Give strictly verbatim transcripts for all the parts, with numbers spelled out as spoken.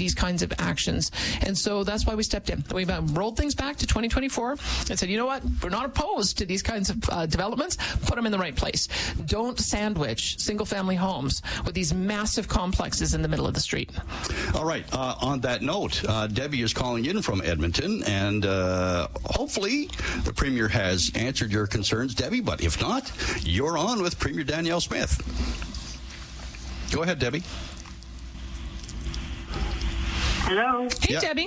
these kinds of actions. And so that's why we stepped in. We've uh, rolled things back to twenty twenty-four and said, you know what? We're not opposed to these kinds of uh, developments. Put them in the right place. Don't sandwich single-family homes with these massive complexes in the middle of the street. All right. Uh, on that note, uh, Debbie is calling in from Edmonton, and uh, hopefully the Premier has answered your concerns, Debbie, but if not, you're on with Premier Danielle Smith. Go ahead, Debbie. Hello. Hey, yeah. Debbie.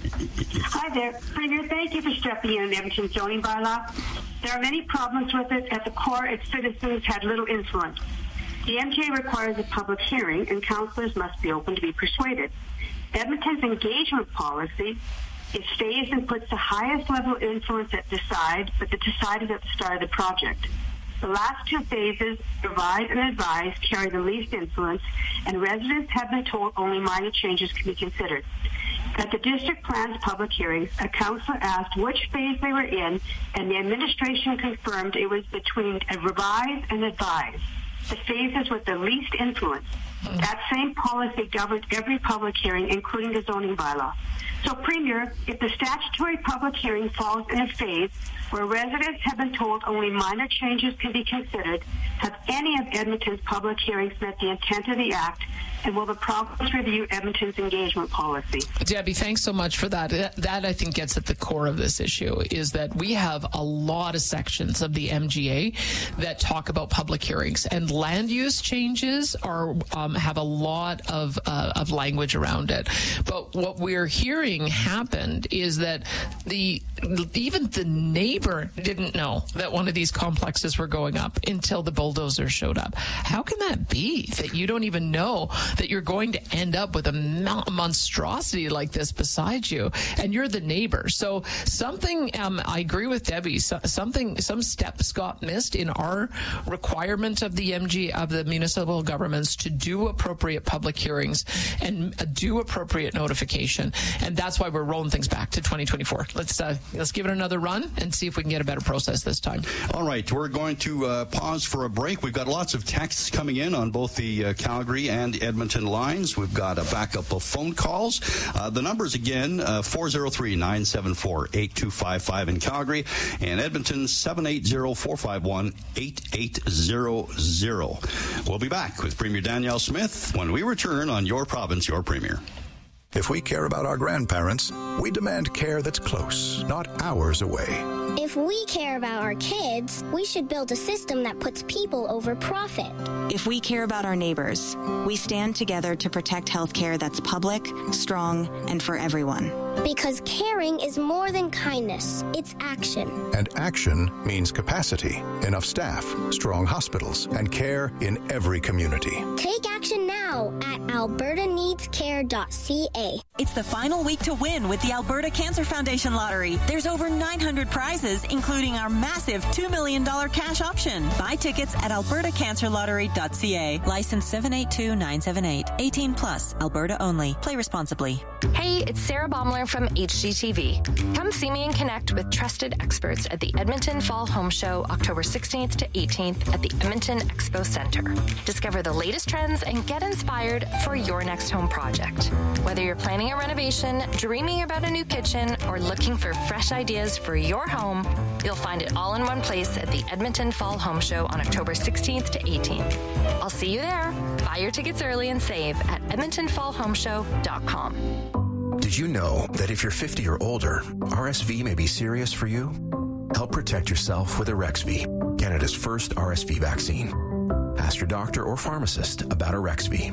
Hi there. Premier, thank you for stepping in on the Edmonton zoning bylaw. There are many problems with it. At the core, its citizens had little influence. The M G A requires a public hearing, and councillors must be open to be persuaded. Edmonton's engagement policy is phased and puts the highest level of influence at decide, but the decided at the start of the project. The last two phases, revise and advise, carry the least influence, and residents have been told only minor changes can be considered. At the district plan's public hearings, a councillor asked which phase they were in, and the administration confirmed it was between a revise and advise, the phases with the least influence. That same policy governed every public hearing, including the zoning bylaw. So, Premier, if the statutory public hearing falls in a phase where residents have been told only minor changes can be considered, have any of Edmonton's public hearings met the intent of the Act, and will the province review Edmonton's engagement policy? Debbie, thanks so much for that. That, I think, gets at the core of this issue, is that we have a lot of sections of the M G A that talk about public hearings, and land use changes are um, have a lot of, uh, of language around it. But what we're hearing happened is that the even the neighbor didn't know that one of these complexes were going up until the bulldozer showed up. How can that be, that you don't even know that you're going to end up with a monstrosity like this beside you, and you're the neighbor? So something, um, I agree with Debbie, so, something, some steps got missed in our requirement of the M G, of the municipal governments to do appropriate public hearings and uh, do appropriate notification, and that's why we're rolling things back to twenty twenty-four. Let's uh, let's give it another run and see if we can get a better process this time. All right, we're going to uh, pause for a break. We've got lots of texts coming in on both the uh, Calgary and Edmonton lines. We've got a backup of phone calls. Uh, the numbers again, uh, four oh three, nine seven four, eight two five five in Calgary, and Edmonton, seven eight zero, four five one, eight eight zero zero. We'll be back with Premier Danielle Smith when we return on Your Province, Your Premier. If we care about our grandparents, we demand care that's close, not hours away. If we care about our kids, we should build a system that puts people over profit. If we care about our neighbors, we stand together to protect healthcare that's public, strong, and for everyone. Because caring is more than kindness, it's action. And action means capacity, enough staff, strong hospitals, and care in every community. Take action now at alberta needs care dot c a. It's the final week to win with the Alberta Cancer Foundation Lottery. There's over nine hundred prizes, including our massive two million dollars cash option. Buy tickets at alberta cancer lottery dot c a. License seven eight two nine seven eight. eighteen plus. Alberta only. Play responsibly. Hey, it's Sarah Baumler from H G T V. Come see me and connect with trusted experts at the Edmonton Fall Home Show, October sixteenth to eighteenth at the Edmonton Expo Center. Discover the latest trends and get inspired for your next home project. Whether you're planning a renovation, dreaming about a new kitchen, or looking for fresh ideas for your home, you'll find it all in one place at the Edmonton Fall Home Show on October sixteenth to eighteenth. I'll see you there. Buy your tickets early and save at edmonton fall home show dot com. Did you know that if you're fifty or older, R S V may be serious for you? Help protect yourself with Arexvy, Canada's first R S V vaccine. Ask your doctor or pharmacist about Arexvy.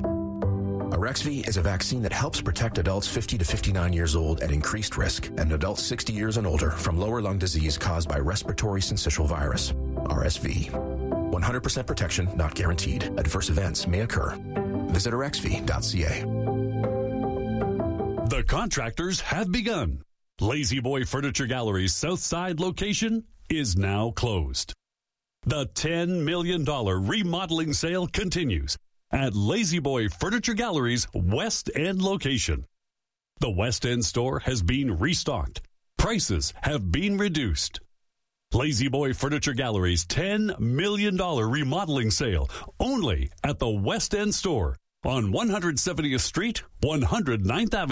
Arexvy is a vaccine that helps protect adults fifty to fifty-nine years old at increased risk and adults sixty years and older from lower lung disease caused by respiratory syncytial virus, R S V. one hundred percent protection not guaranteed. Adverse events may occur. Visit arexvy dot c a. The contractors have begun. Lazy Boy Furniture Gallery's Southside location is now closed. The ten million dollars remodeling sale continues at Lazy Boy Furniture Gallery's West End location. The West End store has been restocked. Prices have been reduced. Lazy Boy Furniture Gallery's ten million dollars remodeling sale only at the West End store on one hundred seventieth Street, one hundred ninth Avenue.